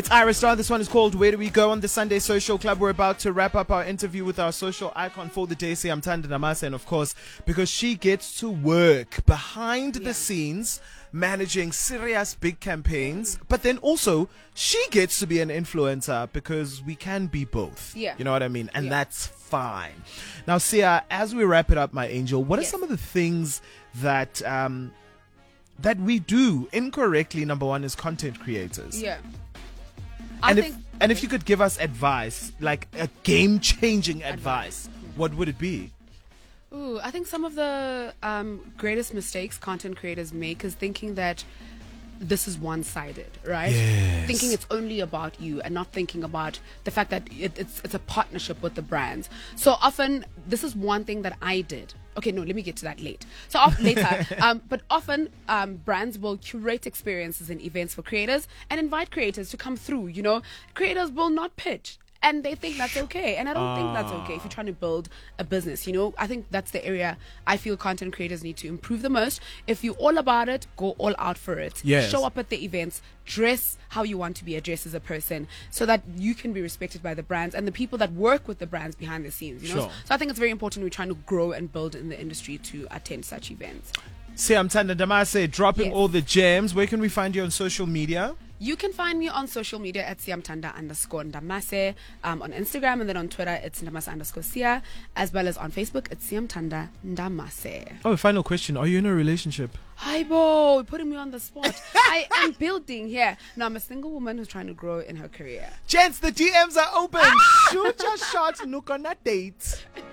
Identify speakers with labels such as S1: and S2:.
S1: It's Iris Star. This one is called Where Do We Go on the Sunday Social Club. We're about to wrap up our interview with our social icon for the day, Siyamthanda Ndamase, and of course, because she gets to work behind the scenes, managing serious big campaigns, but then also she gets to be an influencer because we can be both.
S2: Yeah.
S1: You know what I mean? And that's fine. Now, Sia, as we wrap it up, my angel, what are some of the things that that we do incorrectly, number one, as content creators?
S2: Yeah.
S1: And if you could give us advice, like a game-changing advice, what would it be?
S2: Ooh, I think some of the greatest mistakes content creators make is thinking that this is one-sided, right?
S1: Yes.
S2: Thinking it's only about you and not thinking about the fact that it's a partnership with the brands. So often, this is one thing that I did. Okay, no, let me get to that later. But often brands will curate experiences and events for creators and invite creators to come through. You know, creators will not pitch. And they think that's okay. And I don't think that's okay if you're trying to build a business. You know, I think that's the area I feel content creators need to improve the most. If you're all about it, go all out for it.
S1: Yes.
S2: Show up at the events. Dress how you want to be addressed as a person so that you can be respected by the brands and the people that work with the brands behind the scenes. You know?
S1: Sure.
S2: So I think it's very important we're trying to grow and build in the industry to attend such events.
S1: Siyamthanda Ndamase, dropping all the gems. Where can we find you on social media?
S2: You can find me on social media at Siyamthanda_Ndamase, on Instagram, and then on Twitter it's Ndamase_Sia, as well as on Facebook it's Siyamthanda Ndamase.
S1: Oh, final question. Are you in a relationship?
S2: Hi, Bo, putting me on the spot. I am building here. No, I'm a single woman who's trying to grow in her career.
S1: Gents, the DMs are open. Shoot your shot. Look on that date.